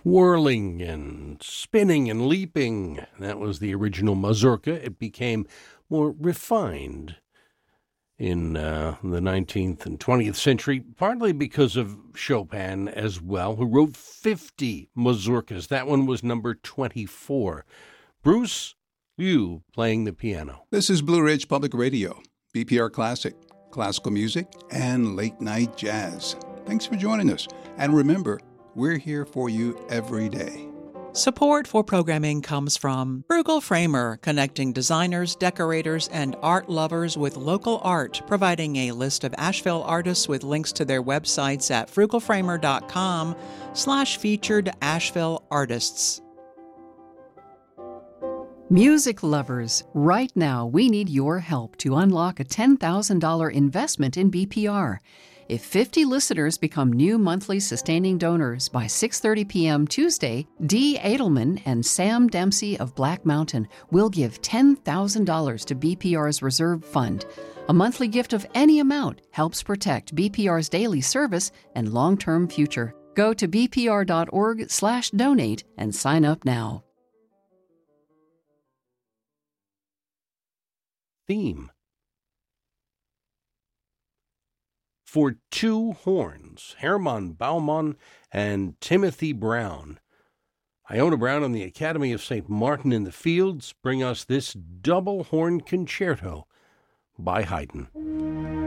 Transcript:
whirling and spinning and leaping. That was the original mazurka. It became more refined in the 19th and 20th century, partly because of Chopin as well, who wrote 50 mazurkas. That one was number 24. Bruce Liu playing the piano. This is Blue Ridge Public Radio, BPR Classic, classical music, and late night jazz. Thanks for joining us. And remember, we're here for you every day. Support for programming comes from Frugal Framer, connecting designers, decorators, and art lovers with local art, providing a list of Asheville artists with links to their websites at frugalframer.com/featured Asheville artists. Music lovers, right now we need your help to unlock a $10,000 investment in BPR. If 50 listeners become new monthly sustaining donors by 6:30 p.m. Tuesday, Dee Edelman and Sam Dempsey of Black Mountain will give $10,000 to BPR's Reserve Fund. A monthly gift of any amount helps protect BPR's daily service and long-term future. Go to bpr.org/donate and sign up now. Theme. For two horns, Hermann Baumann and Timothy Brown. Iona Brown and the Academy of St. Martin in the Fields bring us this double horn concerto by Haydn.